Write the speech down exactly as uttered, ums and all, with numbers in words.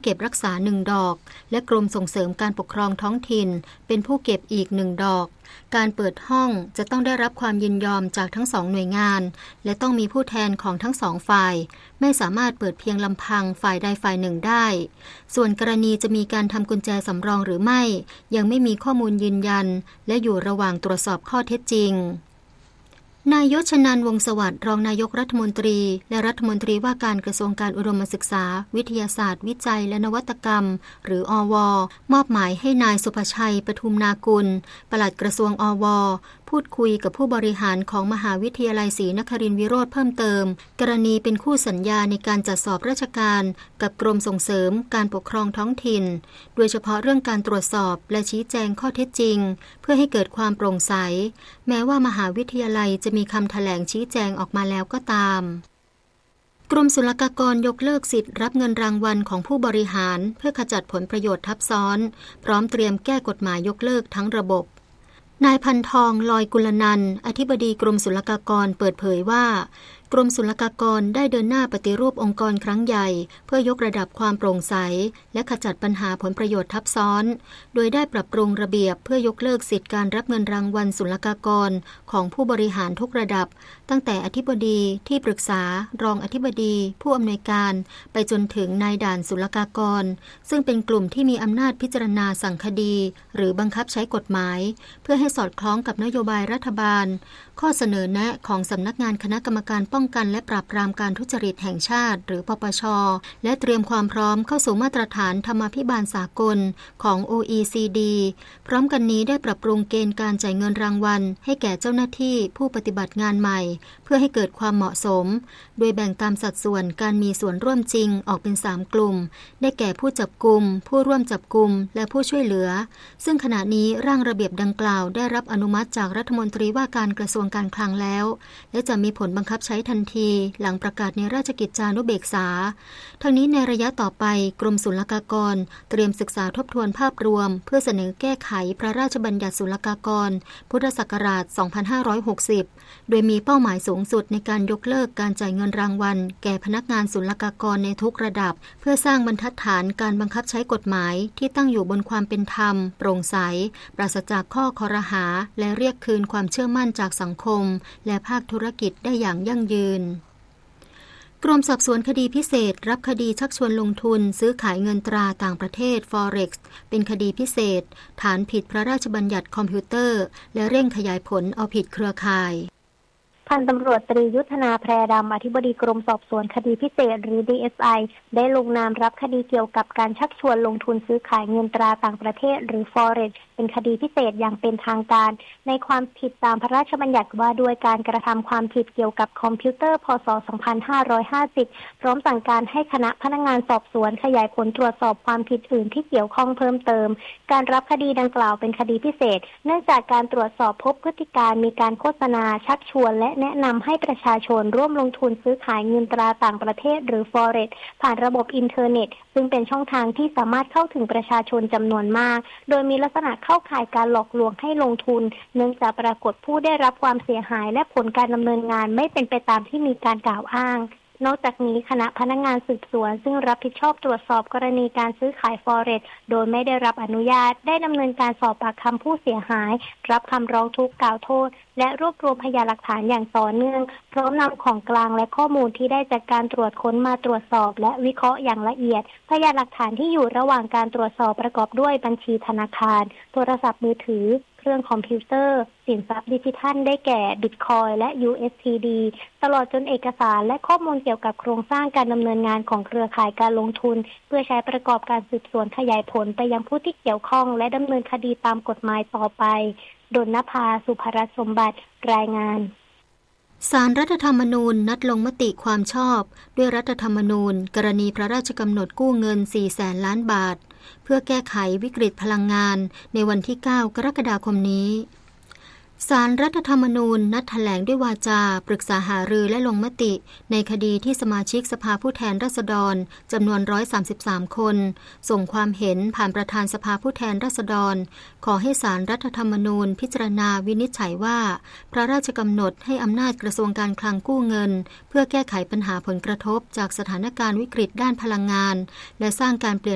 เก็บรักษาหนึ่งดอกและกรมส่งเสริมการปกครองท้องถิ่นเป็นผู้เก็บอีกหนึ่งดอกการเปิดห้องจะต้องได้รับความยินยอมจากทั้งสองหน่วยงานและต้องมีผู้แทนของทั้งสองฝ่ายไม่สามารถเปิดเพียงลำพังฝ่ายใดฝ่ายหนึ่งได้ส่วนกรณีจะมีการทำกุญแจสำรองหรือไม่ยังไม่มีข้อมูลยืนยันและอยู่ระหว่างตรวจสอบข้อเท็จจริงนายยศนันท์วงศ์สวัสดิ์รองนายกรัฐมนตรีและรัฐมนตรีว่าการกระทรวงการอุดมศึกษาวิทยาศาสตร์วิจัยและนวัตกรรมหรืออว.มอบหมายให้นายสุภชัยปทุมนากุลปลัดกระทรวงอว.พูดคุยกับผู้บริหารของมหาวิทยาลัยศรีนครินทรวิโรธเพิ่มเติมกรณีเป็นคู่สัญญาในการจัดสอบราชการกับกรมส่งเสริมการปกครองท้องถิ่นโดยเฉพาะเรื่องการตรวจสอบและชี้แจงข้อเท็จจริงเพื่อให้เกิดความโปร่งใสแม้ว่ามหาวิทยาลัยจะมีคำแถลงชี้แจงออกมาแล้วก็ตามกรมศุลกากรยกเลิกสิทธิ์รับเงินรางวัลของผู้บริหารเพื่อขจัดผลประโยชน์ทับซ้อนพร้อมเตรียมแก้กฎหมายยกเลิกทั้งระบบนายพันทองลอยกุลนันท์อธิบดีกรมศุลกากรเปิดเผยว่ากรมศุลกากรได้เดินหน้าปฏิรูปองค์กรครั้งใหญ่เพื่อยกระดับความโปร่งใสและขจัดปัญหาผลประโยชน์ทับซ้อนโดยได้ปรับปรุงระเบียบเพื่อยกเลิกสิทธิการรับเงินรางวัลศุลกากรของผู้บริหารทุกระดับตั้งแต่อธิบดีที่ปรึกษารองอธิบดีผู้อำนวยการไปจนถึงนายด่านศุลกากรซึ่งเป็นกลุ่มที่มีอำนาจพิจารณาสั่งคดีหรือบังคับใช้กฎหมายเพื่อให้สอดคล้องกับนโยบายรัฐบาลข้อเสนอแนะของสำนักงานคณะกรรมการป้องกันและปราบปรามการทุจริตแห่งชาติหรือปปช.และเตรียมความพร้อมเข้าสู่มาตรฐานธรรมาภิบาลสากลของ โอ อี ซี ดี พร้อมกันนี้ได้ปรับปรุงเกณฑ์การจ่ายเงินรางวัลให้แก่เจ้าหน้าที่ผู้ปฏิบัติงานใหม่เพื่อให้เกิดความเหมาะสมโดยแบ่งตามสัดส่วนการมีส่วนร่วมจริงออกเป็นสามกลุ่มได้แก่ผู้จับกุมผู้ร่วมจับกุมและผู้ช่วยเหลือซึ่งขณะนี้ร่างระเบียบดังกล่าวได้รับอนุมัติจากรัฐมนตรีว่าการกระทรวงการคลังแล้วและจะมีผลบังคับใช้ทันทีหลังประกาศในราชกิจจานุเบกษาทั้งนี้ในระยะต่อไปกรมศุลกากรเตรียมศึกษาทบทวนภาพรวมเพื่อเสนอแก้ไขพระราชบัญญัติศุลกากรพุทธศักราชสองพันห้าร้อยหกสิบโดยมีเป้าหมายสูงสุดในการยกเลิกการจ่ายเงินรางวัลแก่พนักงานศุลกากรในทุกระดับเพื่อสร้างบรรทัดฐานการบังคับใช้กฎหมายที่ตั้งอยู่บนความเป็นธรรมโปร่งใสปราศจากข้อคอรหาและเรียกคืนความเชื่อมั่นจากสังคมและภาคธุรกิจได้อย่างยั่งยืนกรมสอบสวนคดีพิเศษรับคดีชักชวนลงทุนซื้อขายเงินตราต่างประเทศ Forex เป็นคดีพิเศษฐานผิดพระราชบัญญัติคอมพิวเตอร์และเร่งขยายผลเอาผิดเครือข่ายพันตำรวจตรียุทธนาแพรดำอธิบดีกรมสอบสวนคดีพิเศษหรือ ดี เอส ไอ ได้ลงนามรับคดีเกี่ยวกับการชักชวนลงทุนซื้อขายเงินตราต่างประเทศหรือ Forex เป็นคดีพิเศษอย่างเป็นทางการในความผิดตามพระราชบัญญัติว่าด้วยการกระทำความผิดเกี่ยวกับคอมพิวเตอร์พ.ศ. สองพันห้าร้อยห้าสิบพร้อมสั่งการให้คณะพนักงานสอบสวนขยายผลตรวจสอบความผิดอื่นที่เกี่ยวข้องเพิ่มเติมการรับคดีดังกล่าวเป็นคดีพิเศษเนื่องจากการตรวจสอบพบพฤติการมีการโฆษณาชักชวนและแนะนำให้ประชาชนร่วมลงทุนซื้อขายเงินตราต่างประเทศหรือ Forex ผ่านระบบอินเทอร์เน็ตซึ่งเป็นช่องทางที่สามารถเข้าถึงประชาชนจำนวนมากโดยมีลักษณะเข้าข่ายการหลอกลวงให้ลงทุนเนื่องจากปรากฏผู้ได้รับความเสียหายและผลการดำเนินงานไม่เป็นไปตามที่มีการกล่าวอ้างนอกจากนี้คณะพนักงานสืบสวนซึ่งรับผิดชอบตรวจสอบกรณีการซื้อขาย Forex โดยไม่ได้รับอนุญาตได้ดำเนินการสอบปากคำผู้เสียหายรับคำร้องทุกข์กล่าวโทษและรวบรวมพยานหลักฐานอย่างต่อเนื่องพร้อมนำของกลางและข้อมูลที่ได้จากการตรวจค้นมาตรวจสอบและวิเคราะห์อย่างละเอียดพยานหลักฐานที่อยู่ระหว่างการตรวจสอบประกอบด้วยบัญชีธนาคารโทรศัพท์มือถือเครื่องคอมพิวเตอร์สินทรัพย์ดิจิทัลได้แก่บิตคอยน์และ ยู เอส ที ดี ตลอดจนเอกสารและข้อมูลเกี่ยวกับโครงสร้างการดำเนินงานของเครือข่ายการลงทุนเพื่อใช้ประกอบการสืบสวนขยายผลไปยังผู้ที่เกี่ยวข้องและดำเนินคดีตามกฎหมายต่อไปดลนภา สุภรัตน์สมบัติรายงานศาลรัฐธรรมนูญนัดลงมติความชอบด้วยรัฐธรรมนูญกรณีพระราชกำหนดกู้เงิน สี่แสน ล้านบาทเพื่อแก้ไขวิกฤตพลังงานในวันที่ เก้ากรกฎาคมนี้ศาลรัฐธรรมนูญนัดแถลงด้วยวาจาปรึกษาหารือและลงมติในคดีที่สมาชิกสภาผู้แทนราษฎรจำนวนหนึ่งร้อยสามสิบสามคนส่งความเห็นผ่านประธานสภาผู้แทนราษฎรขอให้ศาลรัฐธรรมนูญพิจารณาวินิจฉัยว่าพระราชกำหนดให้อำนาจกระทรวงการคลังกู้เงินเพื่อแก้ไขปัญหาผลกระทบจากสถานการณ์วิกฤตด้านพลังงานและสร้างการเปลี่ยน